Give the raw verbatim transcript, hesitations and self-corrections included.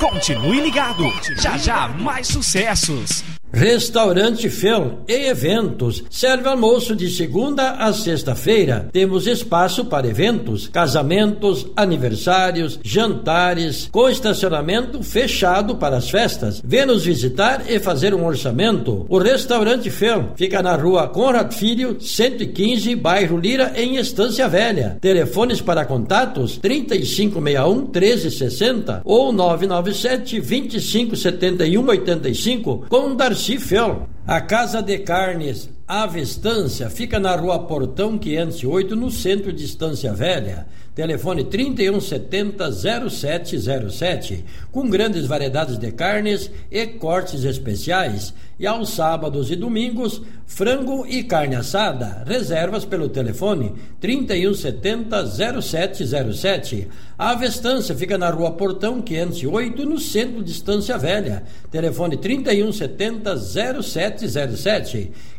Continue ligado, já já mais sucessos. Restaurante Fel e Eventos. Serve almoço de segunda a sexta-feira. Temos espaço para eventos, casamentos, aniversários, jantares, com estacionamento fechado para as festas. Venha nos visitar e fazer um orçamento. O Restaurante Fel fica na rua Conrad Filho, cento e quinze, bairro Lira, em Estância Velha. Telefones para contatos trinta e cinco sessenta e um, treze sessenta ou nove nove sete, vinte e cinco, setenta e um, oitenta e cinco com Darcy Fel. A Casa de Carnes Ave Estância fica na rua Portão quinhentos e oito, no centro de Estância Velha. Telefone trinta e um setenta, zero sete zero sete, com grandes variedades de carnes e cortes especiais. E aos sábados e domingos, frango e carne assada. Reservas pelo telefone trinta e um setenta, zero sete zero sete. A Ave Estância fica na rua Portão quinhentos e oito, no centro de Estância Velha. Telefone trinta e um setenta, zero sete zero sete.